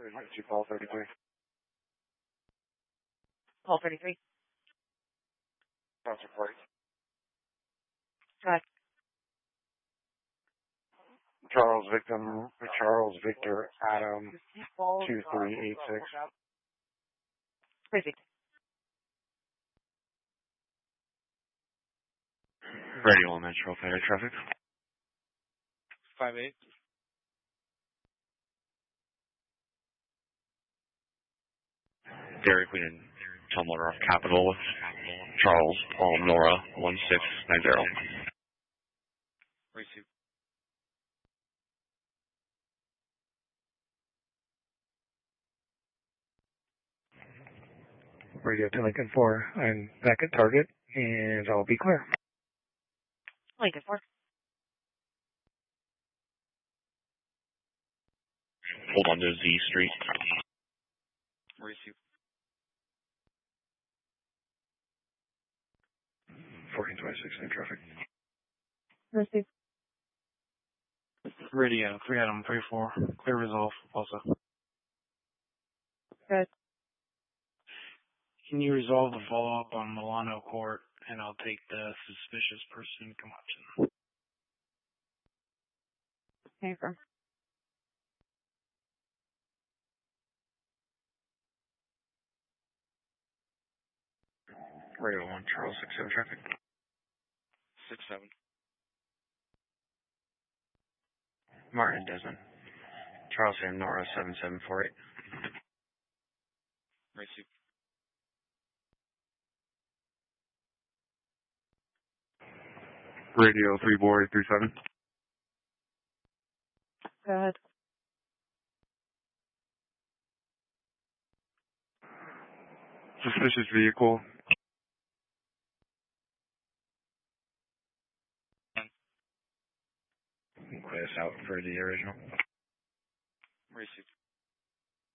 Emergency call 33. Call 33. Council Flight. Go ahead. Charles Victor Adam 2386. Proceed. Radio Metro Fire Traffic. 5-8. Dairy Queen and Tumblr off Capital. Charles Paul Nora 1690. Receive. Radio to Lincoln 4. I'm back at target and I'll be clear. Lincoln 4. Hold on to Z Street. Receive. 1426 in traffic. Receive. Radio 3 Adam 34. Clear resolve also. Good. Can you resolve the follow-up on Milano Court, and I'll take the suspicious person collection. Okay, firm. Radio 1, Charles 67 traffic. 6-7. Martin Desmond. Charles Sam Nora 7748. Receive. Radio 3 Boy 37. Go ahead. Suspicious vehicle. Play us out for the original. Receive.